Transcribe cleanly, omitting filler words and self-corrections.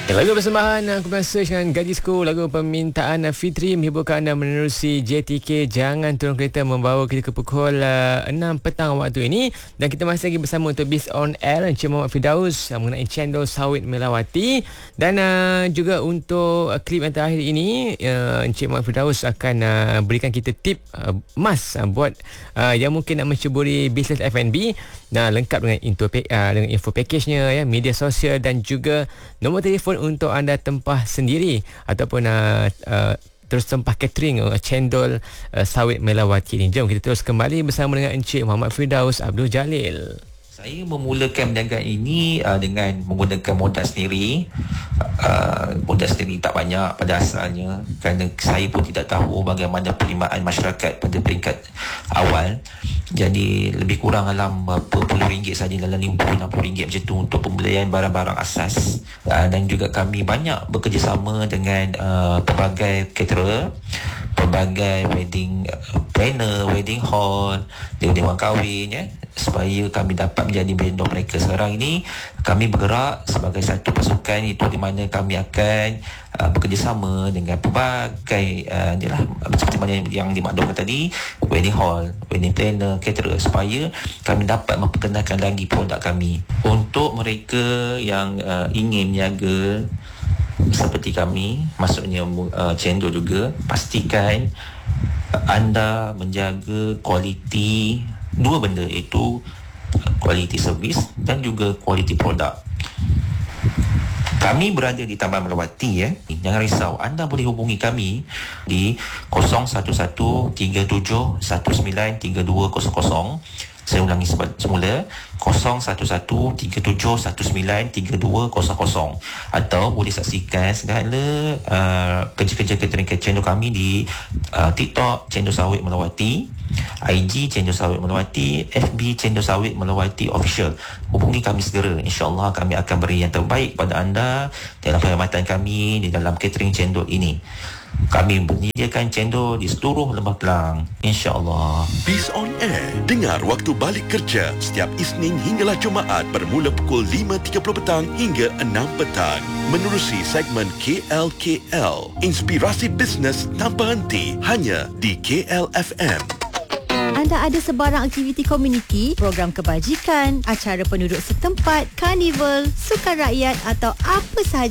Lagu persembahan Kumpulan dengan Gadisku, lagu permintaan Fitri menghiburkan anda menerusi JTK Jangan Turun Kereta, membawa kita ke pukul 6 petang waktu ini. Dan kita masih lagi bersama untuk Biz On Air Encik Muhammad Firdaus mengenai cendol sawit Melawati. Dan juga untuk klip yang terakhir ini, Encik Muhammad Firdaus akan berikan kita tip emas buat yang mungkin nak menceburi bisnes F&B. Nah, lengkap dengan info package-nya, ya, media sosial dan juga nombor telefon untuk anda tempah sendiri ataupun terus tempah catering cendol sawit Melawati ni. Jom kita terus kembali bersama dengan Encik Muhammad Firdaus Abdul Jalil. Saya memulakan perniagaan ini dengan menggunakan modal sendiri. Modal sendiri tak banyak pada asalnya, kerana saya pun tidak tahu bagaimana penerimaan masyarakat pada peringkat awal. Jadi lebih kurang dalam berapa puluh ringgit saja, dalam RM50-60 macam tu untuk pembelian barang-barang asas. Dan juga kami banyak bekerjasama dengan pelbagai caterer, pelbagai wedding planner, wedding hall, dewan kahwin, ya, supaya kami dapat menjadi vendor mereka. Sekarang ini kami bergerak sebagai satu pasukan, itu di mana kami akan bekerjasama dengan pelbagai seperti mana yang dimaklumkan tadi, wedding hall, wedding planner, caterer, supaya kami dapat memperkenalkan lagi produk kami. Untuk mereka yang ingin berniaga seperti kami, maksudnya cendol juga, pastikan anda menjaga kualiti dua benda, iaitu kualiti servis dan juga kualiti produk. Kami berada di Taman Melawati, ya. Jangan risau, anda boleh hubungi kami di 011371932000. Saya ulangi semula, 011371932000, atau boleh saksikan segala kerja-kerja catering cendol kami di TikTok Cendol Sawit Melawati, IG Cendol Sawit Melawati, FB Cendol Sawit Melawati Official. Hubungi kami segera, insya-Allah kami akan beri yang terbaik pada anda dalam perkhidmatan kami di dalam catering cendol ini. Kami menyediakan cendol di seluruh Lembah Kelang, insya-Allah. Biz On Air, dengar waktu balik kerja setiap Isnin hinggalah Jumaat bermula pukul 5.30 petang hingga 6 petang. Menerusi segmen KLKL, inspirasi bisnes tanpa henti, hanya di KLFM. Anda ada sebarang aktiviti komuniti, program kebajikan, acara penduduk setempat, karnival, sukan rakyat atau apa sahaja